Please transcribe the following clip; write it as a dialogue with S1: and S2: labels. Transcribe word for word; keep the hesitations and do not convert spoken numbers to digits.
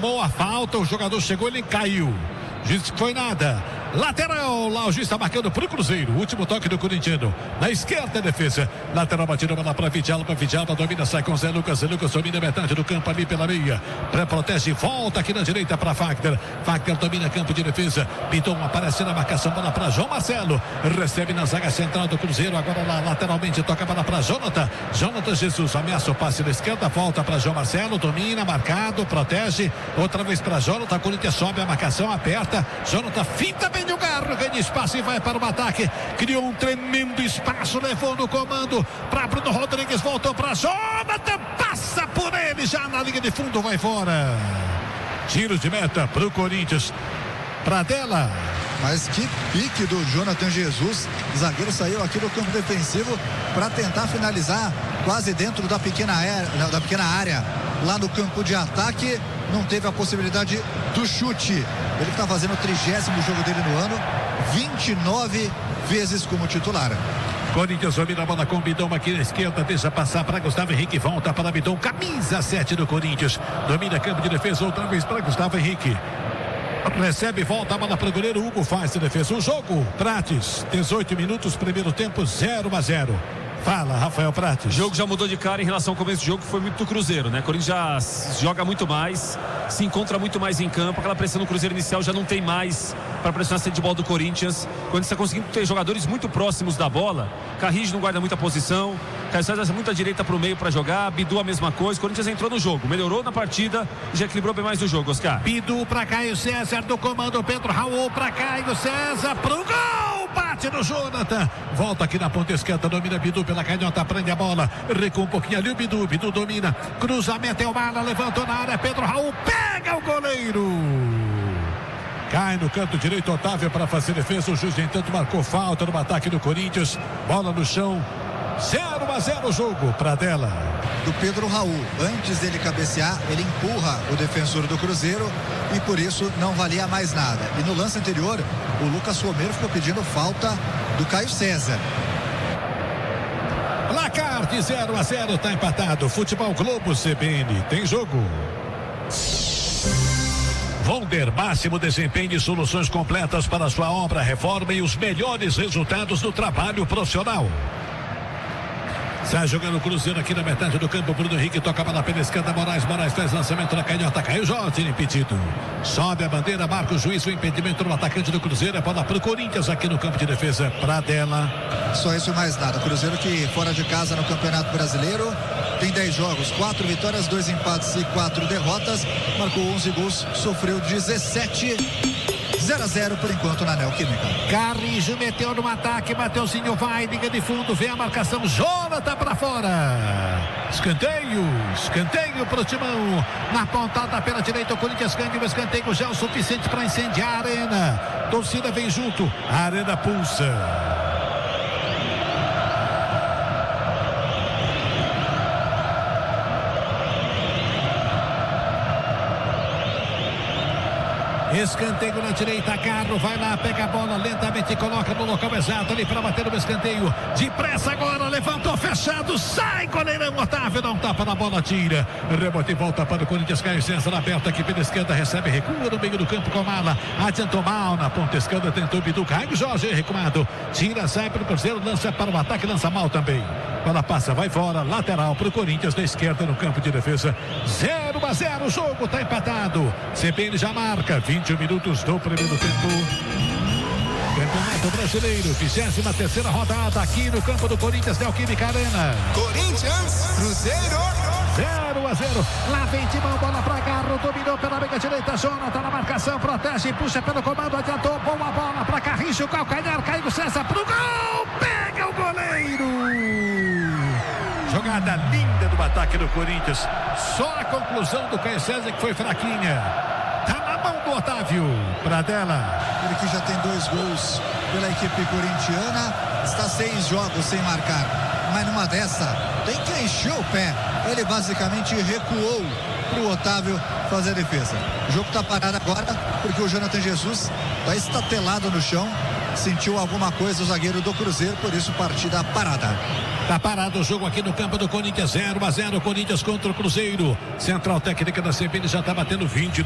S1: chamou a falta, o jogador chegou, ele caiu. Disse que foi nada. Lateral, lá o juiz está marcando para o Cruzeiro. Último toque do corintiano. Na esquerda a defesa. Lateral batida lá para Vidalba. Vidalba domina, sai com Zé Lucas. Zé Lucas domina metade do campo ali pela meia. Pré-protege, volta aqui na direita para Fagner. Fagner domina campo de defesa. Piton aparece na marcação, bola para João Marcelo. Recebe na zaga central do Cruzeiro. Agora lá lateralmente toca a bola para Jonathan. Jonathan Jesus ameaça o passe na esquerda. Volta para João Marcelo. Domina, marcado, protege. Outra vez para Jonathan. Corinthians sobe a marcação, aperta. Jonathan finta bem o carro, ganha espaço e vai para o ataque. Criou um tremendo espaço, levou no comando para Bruno Rodrigues, voltou para Jonathan, passa por ele já na linha de fundo, vai fora. Tiro de meta para o Corinthians. Pradella.
S2: Mas que pique do Jonathan Jesus. O zagueiro saiu aqui do campo defensivo para tentar finalizar quase dentro da pequena área, da pequena área lá no campo de ataque. Não teve a possibilidade do chute. Ele está fazendo o trigésimo jogo dele no ano, vinte e nove vezes como titular.
S1: Corinthians domina a bola com o Bidon aqui na esquerda, deixa passar para Gustavo Henrique, volta para Bidon, camisa sete do Corinthians, domina campo de defesa outra vez para Gustavo Henrique. Recebe, volta a bola para o goleiro Hugo, faz a defesa. O jogo, Prates, dezoito minutos, primeiro tempo, zero a zero. Fala, Rafael Prates.
S3: O jogo já mudou de cara em relação ao começo do jogo, que foi muito do Cruzeiro, né? O Corinthians já joga muito mais, se encontra muito mais em campo. Aquela pressão no Cruzeiro inicial já não tem mais para pressionar a saída de bola do Corinthians. O Corinthians está conseguindo ter jogadores muito próximos da bola. Carrijo não guarda muita posição. Caio César muita direita para o meio para jogar. Bidu a mesma coisa. O Corinthians entrou no jogo, melhorou na partida e já equilibrou bem mais o jogo, Oscar.
S1: Bidu para Caio César do comando. Pedro Raul para Caio César pro gol. Bate no Jonathan. Volta aqui na ponta esquerda. Domina Bidu pela canhota. Prende a bola. Recua um pouquinho ali o Bidu. Bidu domina. Cruzamento é o Mala. Levantou na área. Pedro Raul pega o goleiro. Cai no canto direito Otávio para fazer defesa. O juiz, entanto, marcou falta no ataque do Corinthians. Bola no chão. zero a zero o jogo. Pradella.
S2: Do Pedro Raul. Antes dele cabecear, ele empurra o defensor do Cruzeiro e por isso não valia mais nada. E no lance anterior, o Lucas Romero ficou pedindo falta do Caio César.
S1: Placar de zero a zero, está empatado. Futebol Globo C B N. Tem jogo. Vonder, máximo desempenho e soluções completas para a sua obra, reforma e os melhores resultados do trabalho profissional. Sai jogando o Cruzeiro aqui na metade do campo. Bruno Henrique toca a bola pela esquerda. Moraes, Moraes faz lançamento na canhota. Caiu Jorge, impedido. Sobe a bandeira, marca o juiz. O impedimento no atacante do Cruzeiro. É bola para o Corinthians aqui no campo de defesa. Pradella.
S2: Só isso e mais nada. Cruzeiro que fora de casa no Campeonato Brasileiro tem dez jogos, quatro vitórias, dois empates e quatro derrotas. Marcou onze gols, sofreu dezessete. zero a zero por enquanto na Neoquímica.
S1: Carrijo meteu no ataque, Mateuzinho vai, liga de fundo, vem a marcação, Jonathan para fora. Escanteio, escanteio pro Timão. Na pontada pela direita, o Corinthians ganha o escanteio, já é o suficiente para incendiar a arena. Torcida vem junto, a arena pulsa. Escanteio na direita, Carro vai lá, pega a bola lentamente, coloca no local exato ali para bater no escanteio. Depressa agora, levantou, fechado, sai, goleirão Otávio, dá um tapa na bola, tira. Rebote e volta para o Corinthians, Caio César aberto aqui pela esquerda, recebe, recua no meio do campo com a Mala. Adiantou mal na ponta esquerda, tentou Bidu, Caio Jorge, recuado. Tira, sai para o Cruzeiro, lança para o ataque, lança mal também. Bola passa, vai fora, lateral para o Corinthians, da esquerda no campo de defesa. zero a zero, o jogo está empatado. C B N já marca, vinte minutos do primeiro tempo. Campeonato Brasileiro, vigésima terceira rodada aqui no campo do Corinthians, Neoquímica Arena.
S4: Corinthians, Cruzeiro.
S1: zero a zero. Lá vem Timão, bola pra Garro, dominou pela meia direita, Jonathan na marcação, protege, puxa pelo comando, adiantou, boa bola pra Carrijo, calcanhar, Caio César pro gol, pega o goleiro. Jogada linda do ataque do Corinthians. Só a conclusão do Caio César que foi fraquinha. Tá na mão do Otávio. Pradella.
S2: Ele que já tem dois gols pela equipe corintiana. Está seis jogos sem marcar. Mas numa dessa, tem que encher o pé. Ele basicamente recuou para o Otávio fazer a defesa. O jogo está parado agora porque o Jonathan Jesus está estatelado no chão. Sentiu alguma coisa o zagueiro do Cruzeiro, por isso partida parada.
S1: Tá parado o jogo aqui no campo do Corinthians, zero a zero, Corinthians contra o Cruzeiro. Central técnica da C B N já tá batendo vinte.